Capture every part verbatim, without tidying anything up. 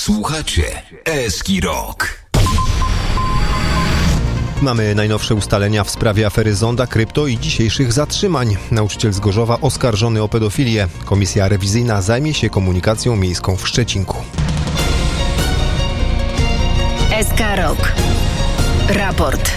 Słuchacie Eski Rock. Mamy najnowsze ustalenia w sprawie afery Zonda, Krypto i dzisiejszych zatrzymań. Nauczyciel z Gorzowa oskarżony o pedofilię. Komisja rewizyjna zajmie się komunikacją miejską w Szczecinku. S K Rock. Raport.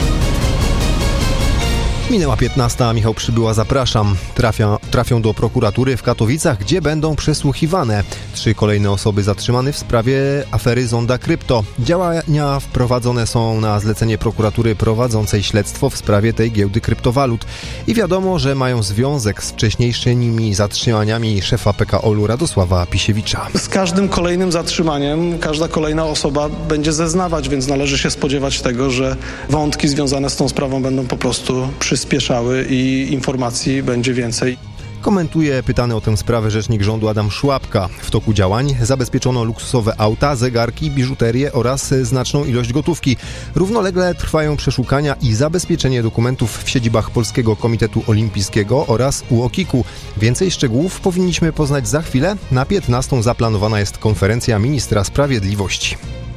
Minęła piętnasta, Michał Przybyła, zapraszam. Trafia, trafią do prokuratury w Katowicach, gdzie będą przesłuchiwane. Trzy kolejne osoby zatrzymane w sprawie afery Zonda Krypto. Działania wprowadzone są na zlecenie prokuratury prowadzącej śledztwo w sprawie tej giełdy kryptowalut. I wiadomo, że mają związek z wcześniejszymi zatrzymaniami szefa P K O L-u Radosława Pisiewicza. Z każdym kolejnym zatrzymaniem każda kolejna osoba będzie zeznawać, więc należy się spodziewać tego, że wątki związane z tą sprawą będą po prostu przyspieszały i informacji będzie więcej. Komentuje pytany o tę sprawę rzecznik rządu Adam Szłapka. W toku działań zabezpieczono luksusowe auta, zegarki, biżuterię oraz znaczną ilość gotówki. Równolegle trwają przeszukania i zabezpieczenie dokumentów w siedzibach Polskiego Komitetu Olimpijskiego oraz U O K I K-u. Więcej szczegółów powinniśmy poznać za chwilę. Na piętnastą zaplanowana jest konferencja ministra sprawiedliwości.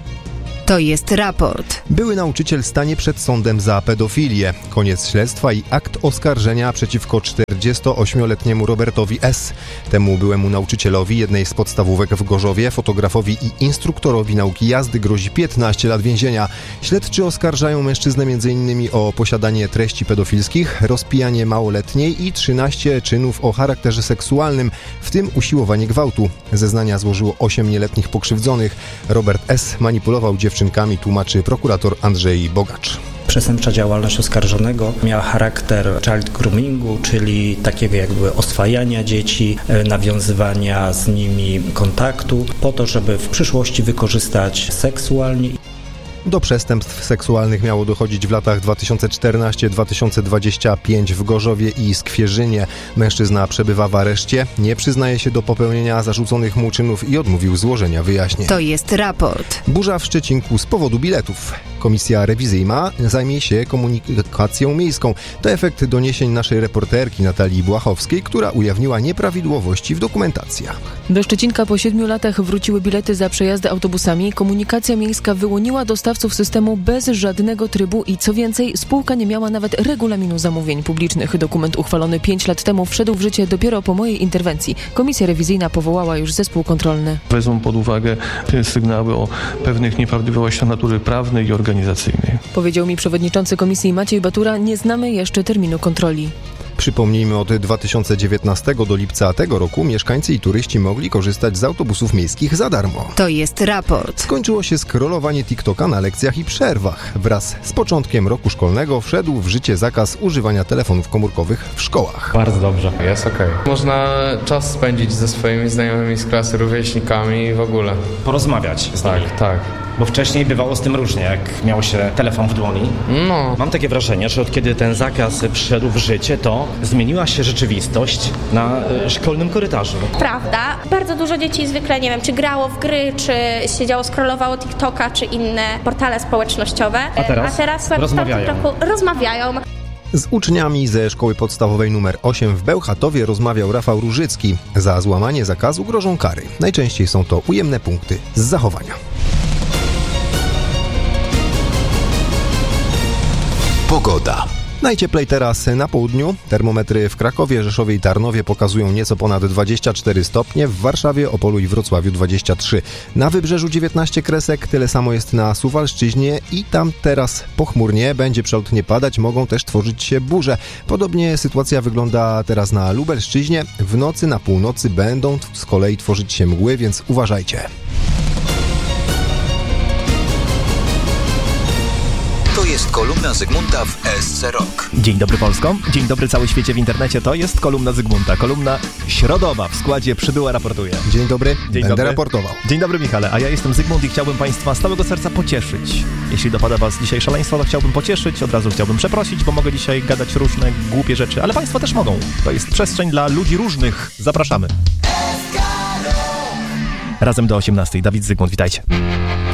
To jest raport. Były nauczyciel stanie przed sądem za pedofilię. Koniec śledztwa i akt oskarżenia przeciwko czterdziestoośmioletniemu Robertowi S. Temu byłemu nauczycielowi jednej z podstawówek w Gorzowie, fotografowi i instruktorowi nauki jazdy grozi piętnaście lat więzienia. Śledczy oskarżają mężczyznę m.in. o posiadanie treści pedofilskich, rozpijanie małoletniej i trzynaście czynów o charakterze seksualnym, w tym usiłowanie gwałtu. Zeznania złożyło osiem nieletnich pokrzywdzonych. Robert S. manipulował dziewczynkami, tłumaczy prokurator Andrzej Bogacz. Przestępcza działalność oskarżonego miała charakter child groomingu, czyli takiego jakby oswajania dzieci, nawiązywania z nimi kontaktu, po to, żeby w przyszłości wykorzystać seksualnie. Do przestępstw seksualnych miało dochodzić w latach dwa tysiące czternastym do dwa tysiące dwudziestego piątego w Gorzowie i Skwierzynie. Mężczyzna przebywa w areszcie, nie przyznaje się do popełnienia zarzuconych mu czynów i odmówił złożenia wyjaśnień. To jest raport. Burza w Szczecinku z powodu biletów. Komisja rewizyjna zajmie się komunikacją miejską. To efekt doniesień naszej reporterki Natalii Błachowskiej, która ujawniła nieprawidłowości w dokumentacjach. Do Szczecinka po siedmiu latach wróciły bilety za przejazdy autobusami. Komunikacja miejska wyłoniła dostawców systemu bez żadnego trybu i co więcej, spółka nie miała nawet regulaminu zamówień publicznych. Dokument uchwalony pięć lat temu wszedł w życie dopiero po mojej interwencji. Komisja rewizyjna powołała już zespół kontrolny. Wezmą pod uwagę sygnały o pewnych nieprawidłowościach natury prawnej i organizacyjnej. Powiedział mi przewodniczący komisji Maciej Batura, nie znamy jeszcze terminu kontroli. Przypomnijmy, od dwa tysiące dziewiętnastego do lipca tego roku mieszkańcy i turyści mogli korzystać z autobusów miejskich za darmo. To jest raport. Skończyło się scrollowanie TikToka na lekcjach i przerwach. Wraz z początkiem roku szkolnego wszedł w życie zakaz używania telefonów komórkowych w szkołach. Bardzo dobrze. Jest okej. Okay. Można czas spędzić ze swoimi znajomymi z klasy, rówieśnikami i w ogóle. Porozmawiać z nimi. Tak, tak. Bo wcześniej bywało z tym różnie, jak miało się telefon w dłoni. No. Mam takie wrażenie, że od kiedy ten zakaz wszedł w życie, to zmieniła się rzeczywistość na y, szkolnym korytarzu. Prawda. Bardzo dużo dzieci zwykle, nie wiem, czy grało w gry, czy siedziało, scrollowało TikToka, czy inne portale społecznościowe. A teraz? A teraz rozmawiają. Trochu rozmawiają. Z uczniami ze szkoły podstawowej numer osiem w Bełchatowie rozmawiał Rafał Różycki. Za złamanie zakazu grożą kary. Najczęściej są to ujemne punkty z zachowania. Pogoda. Najcieplej teraz na południu. Termometry w Krakowie, Rzeszowie i Tarnowie pokazują nieco ponad dwadzieścia cztery stopnie, w Warszawie, Opolu i Wrocławiu dwadzieścia trzy. Na Wybrzeżu dziewiętnaście kresek, tyle samo jest na Suwalszczyźnie i tam teraz pochmurnie, będzie przelotnie padać, mogą też tworzyć się burze. Podobnie sytuacja wygląda teraz na Lubelszczyźnie. W nocy na północy będą z kolei tworzyć się mgły, więc uważajcie. To jest kolumna Zygmunta w S C Rock. Dzień dobry Polsko, dzień dobry cały świecie w internecie, to jest kolumna Zygmunta, kolumna środowa w składzie Przybyła raportuje. Dzień dobry, dzień będę dobry. raportował. Dzień dobry Michale, a ja jestem Zygmunt i chciałbym Państwa z całego serca pocieszyć. Jeśli dopada Was dzisiaj szaleństwo, to chciałbym pocieszyć, od razu chciałbym przeprosić, bo mogę dzisiaj gadać różne głupie rzeczy, ale Państwo też mogą. To jest przestrzeń dla ludzi różnych. Zapraszamy. Razem do osiemnastej. Dawid, Zygmunt, witajcie.